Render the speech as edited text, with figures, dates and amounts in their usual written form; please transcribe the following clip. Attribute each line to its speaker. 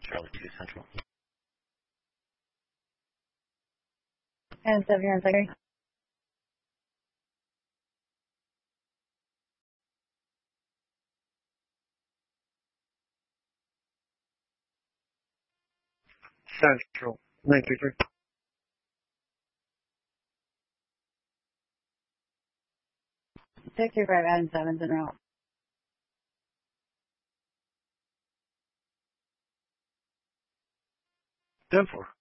Speaker 1: Charlie 2 Central.
Speaker 2: And 7 you're on secondary.
Speaker 3: Central 933.
Speaker 2: Six, you're 5 out and 7's en route.
Speaker 3: Denver.